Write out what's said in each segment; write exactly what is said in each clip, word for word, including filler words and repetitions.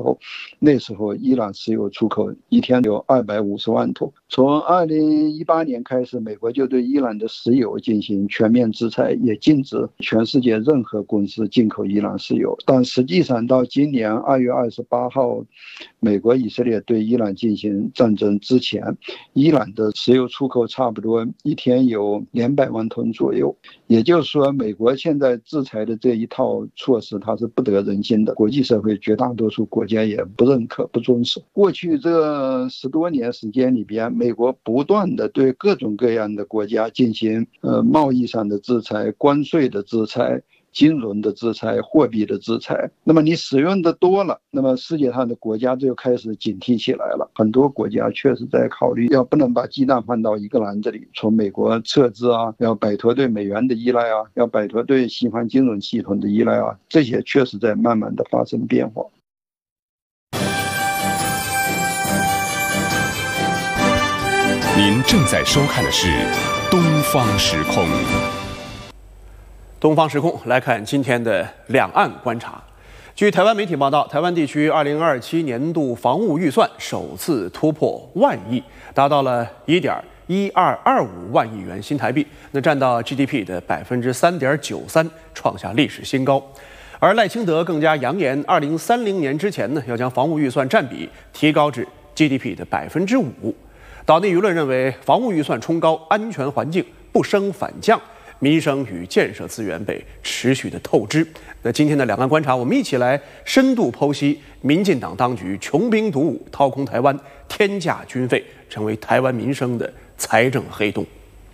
候，那时候伊朗石油出口一天有二百五十万桶。从二零一八年开始，美国就对伊朗的石油进行全面制裁，也禁止全世界任何公司进口伊朗石油。但实际上到今年二月二十八号，美国以色列对伊朗进行战争之前，伊朗的石油出口差不多一天有两百万吨左右。也就是说，美国现在制裁的这一套措施，它是不得人心的，国际社会绝大多数国家也不认可、不遵守。过去这十多年时间里边，美国不断的对各种各样的国家进行呃贸易上的制裁、关税的制裁、金融的制裁、货币的制裁。那么你使用的多了，那么世界上的国家就开始警惕起来了。很多国家确实在考虑，要不能把鸡蛋放到一个篮子里，从美国撤资啊，要摆脱对美元的依赖啊，要摆脱对西方金融系统的依赖啊，这些确实在慢慢的发生变化。 您正在收看的是东方时空。 东方时空来看今天的两岸观察。据台湾媒体报道，台湾地区二零二七年度防务预算首次突破万亿，达到了一点一二二五万亿元新台币，那占到 G D P 的百分之三点九三，创下历史新高。而赖清德更加扬言，二零三零年之前呢，要将防务预算占比提高至 G D P 的百分之五。岛内舆论认为，防务预算冲高，安全环境不升反降，民生与建设资源被持续的透支。那今天的两岸观察，我们一起来深度剖析民进党当局穷兵黩武、掏空台湾、天价军费，成为台湾民生的财政黑洞。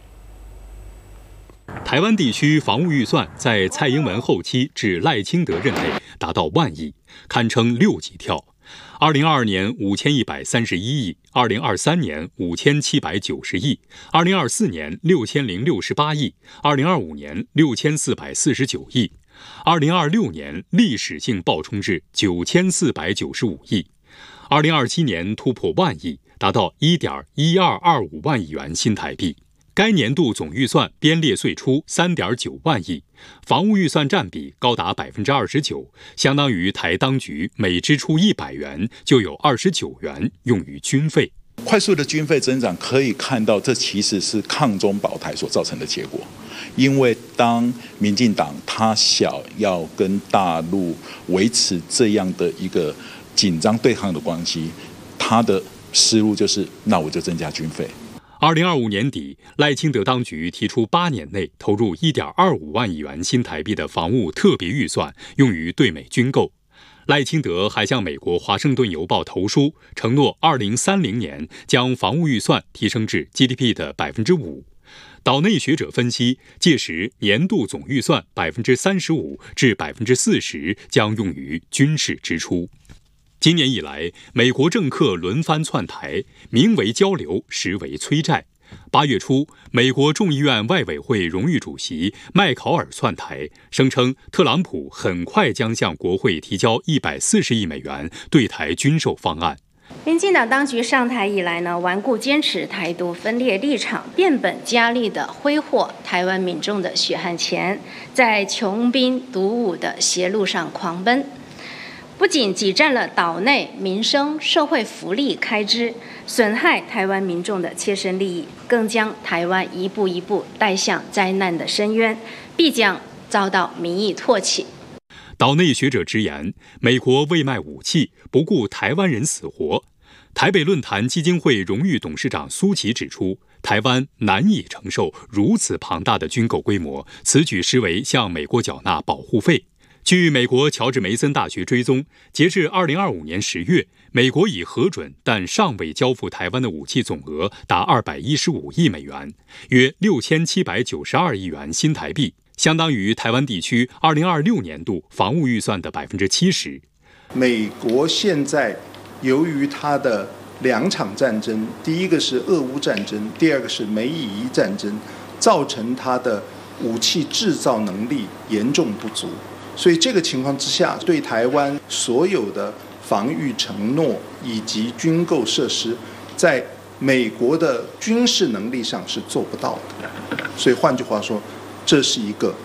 台湾地区防务预算在蔡英文后期至赖清德任内达到万亿，堪称六级跳。二零二二年五千一百三十一亿，二零二三年五千七百九十亿，二零二四年六千零六十八亿，二零二五年六千四百四十九亿，二零二六年历史性暴冲至九千四百九十五亿，二零二七年突破万亿，达到一点一二二五万亿元新台币。该年度总预算编列岁出三点九万亿，防务预算占比高达百分之二十九，相当于台当局每支出一百元就有二十九元用于军费。 快速的军费增长可以看到，这其实是抗中保台所造成的结果。因为当民进党他想要跟大陆维持这样的一个紧张对抗的关系，他的思路就是那我就增加军费。 二零二五年底，赖清德当局提出八年内投入一点二五万亿元新台币的防务特别预算，用于对美军购。赖清德还向美国《华盛顿邮报》投书，承诺二零三零年将防务预算提升至 G D P 的百分之五。岛内学者分析，届时年度总预算百分之三十五至百分之四十将用于军事支出。今年以来，美国政客轮番窜台，名为交流，实为催债。八月初，美国众议院外委会荣誉主席麦考尔窜台，声称特朗普很快将向国会提交一百四十亿美元对台军售方案。 民进党当局上台以来呢，顽固坚持台独分裂立场，变本加厉地挥霍台湾民众的血汗钱，在穷兵黩武的邪路上狂奔。不仅挤占了岛内民生社会福利开支，损害台湾民众的切身利益，更将台湾一步一步带向灾难的深渊，必将遭到民意唾弃。 岛内学者直言，美国为卖武器，不顾台湾人死活。台北论坛基金会荣誉董事长苏琪指出，台湾难以承受如此庞大的军购规模，此举实为向美国缴纳保护费。据美国乔治梅森大学追踪，截至二零二五年十月，美国已核准但尚未交付台湾的武器总额达二百一十五亿美元，约六千七百九十二亿元新台币，相当于台湾地区二零二六年度防务预算的百分之七十。 美国现在由于它的两场战争，第一个是俄乌战争，第二个是美以伊战争，造成它的武器制造能力严重不足。所以这个情况之下，对台湾所有的防御承诺以及军购设施，在美国的军事能力上是做不到的。所以换句话说，这是一个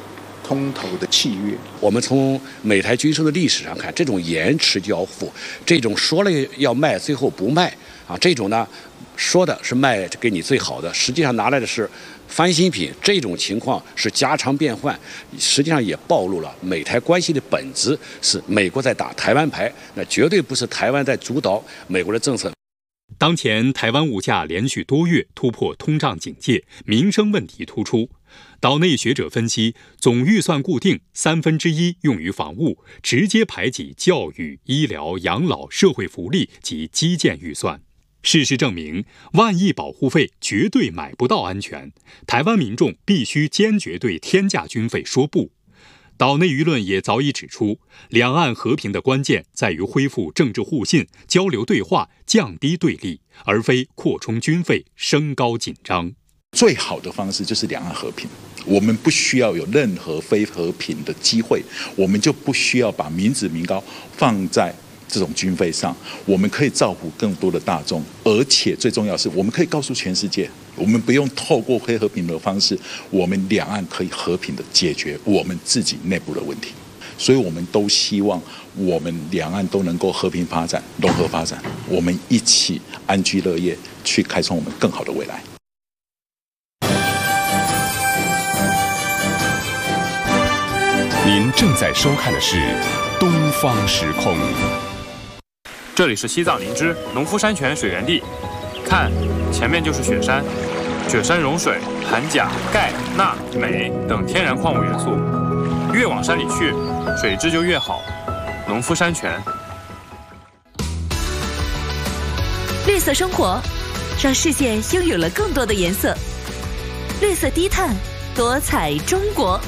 空投的契约。 我们从美台军售的历史上看，这种延迟交付，这种说了要卖，最后不卖啊，这种呢，说的是卖给你最好的，实际上拿来的是翻新品，这种情况是家常便饭，实际上也暴露了美台关系的本质是美国在打台湾牌，那绝对不是台湾在主导美国的政策。 当前台湾物价连续多月突破通胀警戒，民生问题突出。岛内学者分析，总预算固定，三分之一用于房屋，直接排挤教育、医疗、养老、社会福利及基建预算。事实证明，万亿保护费绝对买不到安全，台湾民众必须坚决对天价军费说不。岛内舆论也早已指出，两岸和平的关键在于恢复政治互信、交流对话、降低对立，而非扩充军费、升高紧张。 最好的方式就是两岸和平，我们不需要有任何非和平的机会，我们就不需要把民脂民膏放在这种军费上，我们可以造福更多的大众，而且最重要的是，我们可以告诉全世界，我们不用透过非和平的方式，我们两岸可以和平的解决我们自己内部的问题。所以我们都希望我们两岸都能够和平发展、融合发展，我们一起安居乐业，去开创我们更好的未来。 您正在收看的是《东方时空》。 这里是西藏林芝农夫山泉水源地，看，前面就是雪山，雪山融水含钾、钙、钠、镁等天然矿物元素，越往山里去，水质就越好。农夫山泉。 绿色生活，让世界拥有了更多的颜色。绿色低碳，多彩中国。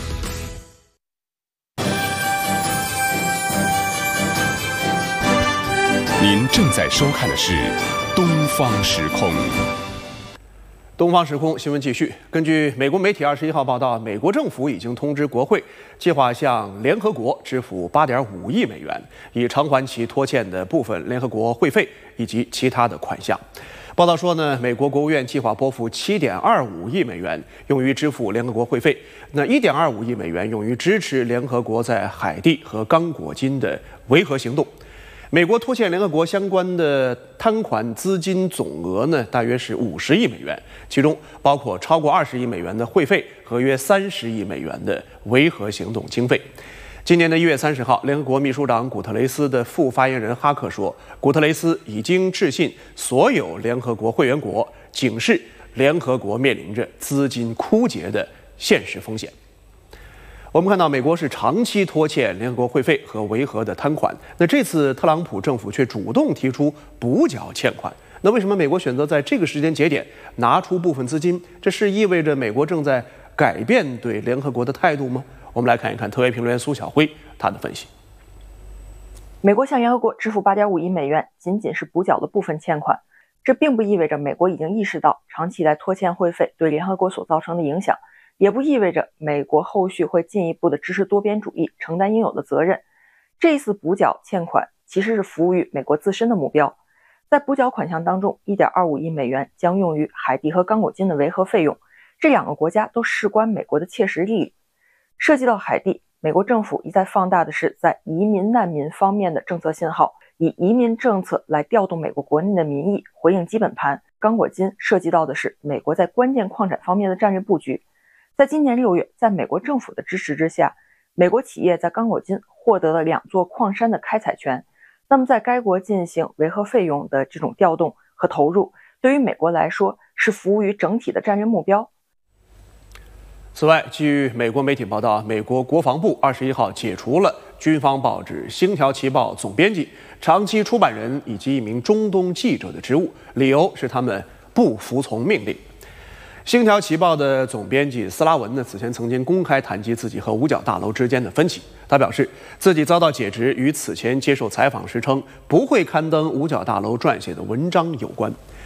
您正在收看的是《东方时空》。 东方时空新闻继续。根据美国媒体二十一号报道，美国政府已经通知国会，计划向联合国支付八点五亿美元，以偿还其拖欠的部分联合国会费以及其他的款项。报道说呢，美国国务院计划拨付七点二五亿美元用于支付联合国会费，那一点二五亿美元用于支持联合国在海地和刚果金的维和行动。美国拖欠联合国相关的摊款资金总额呢，大约是五十亿美元，其中包括超过二十亿美元的会费和约三十亿美元的维和行动经费。今年的一月三十号，联合国秘书长古特雷斯的副发言人哈克说，古特雷斯已经致信所有联合国会员国，警示联合国面临着资金枯竭的现实风险。我们看到，美国是长期拖欠联合国会费和维和的摊款，那这次特朗普政府却主动提出补缴欠款。那为什么美国选择在这个时间节点拿出部分资金？这是意味着美国正在改变对联合国的态度吗？我们来看一看特约评论员苏晓辉他的分析。 美国向联合国支付 八点五亿美元，仅仅是补缴了部分欠款，这并不意味着美国已经意识到长期以来拖欠会费对联合国所造成的影响。也不意味着美国后续会进一步的支持多边主义，承担应有的责任。这一次补缴欠款其实是服务于美国自身的目标。在补缴款项当中 一点二五亿美元将用于海地和刚果金的维和费用，这两个国家都事关美国的切实利益。涉及到海地，美国政府一再放大的是在移民难民方面的政策信号，以移民政策来调动美国国内的民意，回应基本盘。刚果金涉及到的是美国在关键矿产方面的战略布局。在今年六月，在美国政府的支持之下，美国企业在刚果金获得了两座矿山的开采权。那么在该国进行维和费用的这种调动和投入，对于美国来说是服务于整体的战略目标。 此外，据美国媒体报道，美国国防部二十一号解除了军方报纸《星条旗报》总编辑、长期出版人以及一名中东记者的职务，理由是他们不服从命令。《星条旗报》的总编辑斯拉文呢，此前曾经公开谈及自己和五角大楼之间的分歧。他表示，自己遭到解职与此前接受采访时称不会刊登五角大楼撰写的文章有关。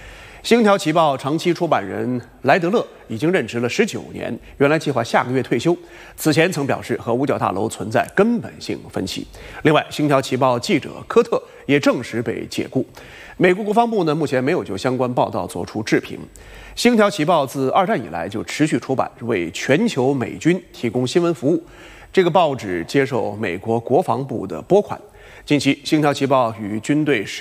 星条旗报长期出版人莱德勒已经任职了十九年，原来计划下个月退休。此前曾表示和五角大楼存在根本性分歧。另外，星条旗报记者科特也证实被解雇。美国国防部呢，目前没有就相关报道作出置评。星条旗报自二战以来就持续出版，为全球美军提供新闻服务。这个报纸接受美国国防部的拨款。近期，星条旗报与军队使